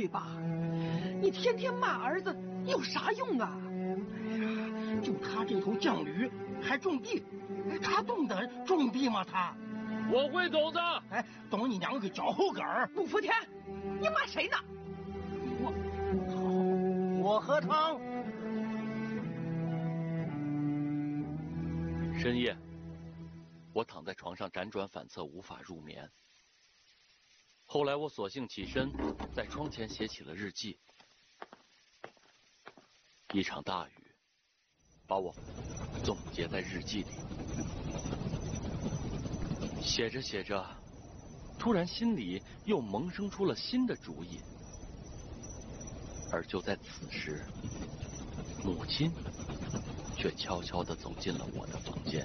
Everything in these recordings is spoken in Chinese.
吧？你天天骂儿子有啥用啊？ 哎呀，就他这头犟驴还种地，他懂得种地吗？他？ 我会懂的。 哎，懂你娘个脚后跟儿！ 陆福田，你骂谁呢？ 我喝汤。 深夜，我躺在床上辗转反侧，无法入眠。后来我索性起身，在窗前写起了日记。一场大雨把我总结在日记里，写着写着，突然心里又萌生出了新的主意。而就在此时，母亲却悄悄地走进了我的房间。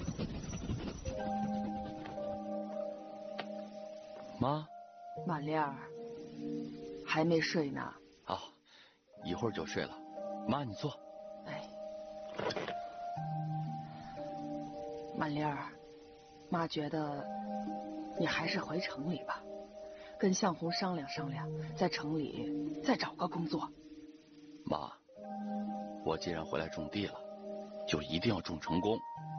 妈， 满莲儿还没睡呢。 啊，一会儿就睡了。妈，你坐。 哎，满莲儿，妈觉得你还是回城里吧，跟向红商量商量，在城里再找个工作。 妈，我既然回来种地了，就一定要种成功。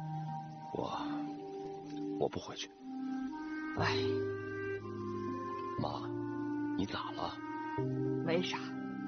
我不回去。 哎， 妈，你咋了？ 没啥。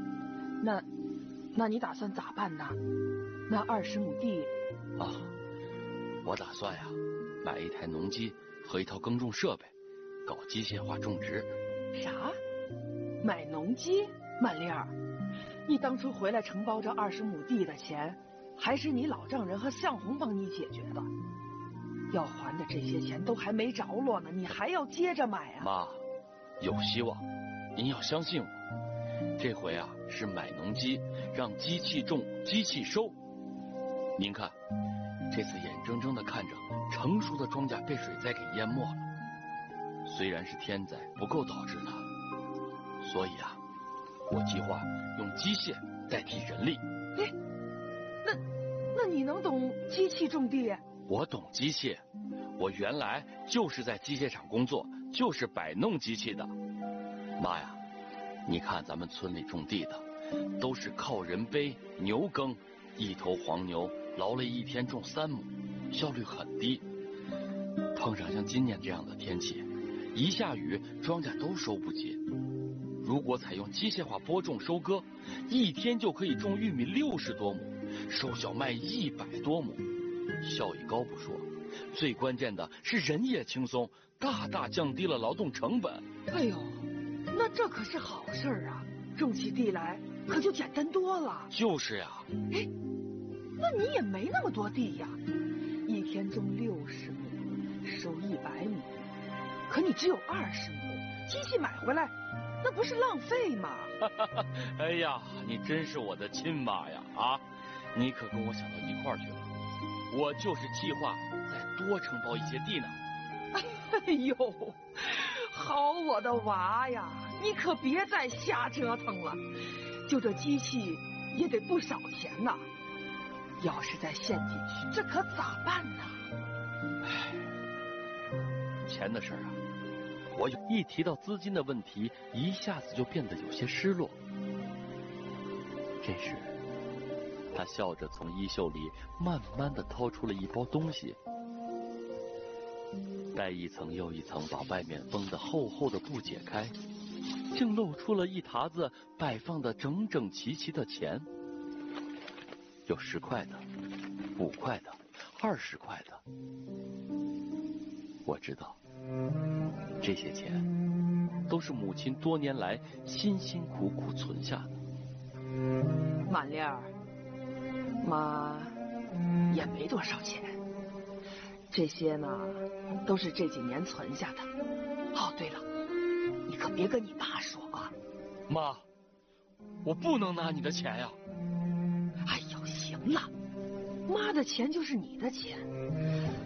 那你打算咋办呢？那20亩地啊，我打算呀，买一台农机和一套耕种设备，搞机械化种植。 啥？买农机？满莲儿，你当初回来承包这20亩地的钱，还是你老丈人和向红帮你解决的，要还的这些钱都还没着落呢，你还要接着买啊？ 妈，有希望，您要相信我。这回啊是买农机，让机器种，机器收。您看，这次眼睁睁地看着成熟的庄稼被水灾给淹没了。虽然是天灾不够导致的，所以啊，我计划用机械代替人力。 哎，那你能懂机器种地？ 我懂机械，我原来就是在机械厂工作，就是摆弄机器的。妈呀，你看咱们村里种地的，都是靠人背牛耕，一头黄牛劳累一天种3亩，效率很低。碰上像今年这样的天气，一下雨庄稼都收不及。如果采用机械化播种收割，一天就可以种玉米60多亩，收小麦100多亩，效益高不说，最关键的是人也轻松，大大降低了劳动成本。 哎呦，那这可是好事儿啊，种起地来可就简单多了。 就是呀。 哎，那你也没那么多地呀，一天种60亩，收100亩，可你只有20亩，机器买回来那不是浪费吗？ 哎呀，你真是我的亲妈呀！啊，你可跟我想到一块儿去了。我就是计划再多承包一些地呢。 哎呦，好我的娃呀，你可别再瞎折腾了，就这机器也得不少钱呐，要是再陷进去，这可咋办呢？ 唉，钱的事儿啊，我一提到资金的问题，一下子就变得有些失落。这时，他笑着从衣袖里慢慢地掏出了一包东西，待一层又一层把外面封得厚厚的布解开，竟露出了一沓子摆放的整整齐齐的钱，有10块的、5块的、20块的。我知道，这些钱都是母亲多年来辛辛苦苦存下的。 满莲儿，妈也没多少钱，这些呢都是这几年存下的。哦，对了，你可别跟你爸说啊。 妈，我不能拿你的钱呀。 哎呦，行了，妈的钱就是你的钱，